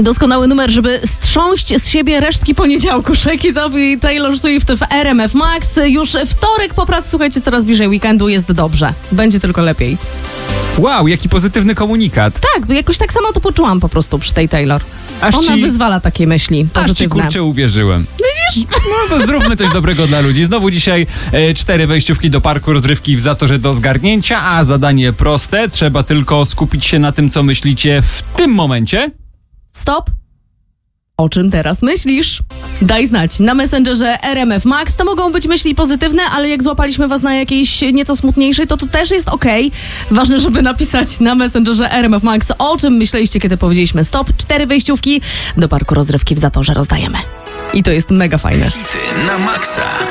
Doskonały numer, żeby strząść z siebie resztki poniedziałku. Shake It Up i Taylor Swift w RMF Max. Już wtorek po pracy, słuchajcie, coraz bliżej weekendu, jest dobrze. Będzie tylko lepiej. Wow, jaki pozytywny komunikat. Tak, jakoś tak samo to poczułam po prostu przy tej Taylor. Ona wyzwala takie myśli pozytywne. Aż ci kurczę uwierzyłem. Widzisz? No to zróbmy coś dobrego dla ludzi. Znowu dzisiaj 4 wejściówki do parku rozrywki w Zatorze do zgarnięcia, a zadanie proste. Trzeba tylko skupić się na tym, co myślicie w tym momencie. Stop. O czym teraz myślisz? Daj znać. Na Messengerze RMF Max to mogą być myśli pozytywne, ale jak złapaliśmy was na jakiejś nieco smutniejszej, to też jest okej. Ważne, żeby napisać na Messengerze RMF Max, o czym myśleliście, kiedy powiedzieliśmy stop. 4 wejściówki do parku rozrywki w Zatorze rozdajemy. I to jest mega fajne. Hity na maksa.